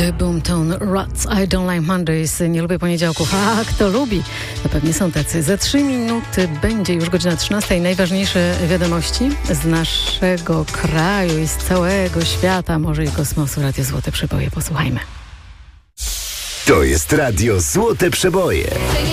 The Boomtown Rats, I Don't Like Mondays. Nie lubię poniedziałków. A kto lubi? To pewnie są tacy. Za 3 minuty będzie już godzina 13. Najważniejsze wiadomości z naszego kraju i z całego świata, może i kosmosu. Radio Złote Przeboje. Posłuchajmy. To jest Radio Złote Przeboje.